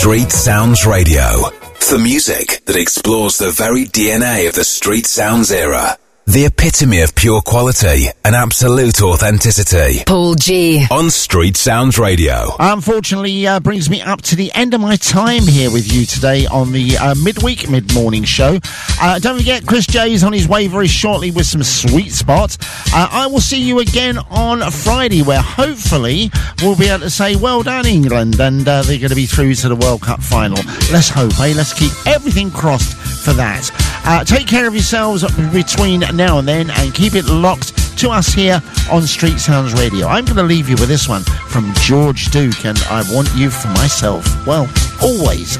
Street Sounds Radio. For music that explores the very DNA of the Street Sounds era. The epitome of pure quality and absolute authenticity. Paul G. On Street Sounds Radio. Unfortunately, brings me up to the end of my time here with you today on the mid-morning show. Don't forget, Chris J is on his way very shortly with some sweet spots. I will see you again on Friday, where hopefully we'll be able to say, well done, England, and they're going to be through to the World Cup final. Let's hope, eh? Let's keep everything crossed for that. Take care of yourselves between now and then, and keep it locked to us here on Street Sounds Radio. I'm going to leave you with this one from George Duke, and I want you for myself. Well, always.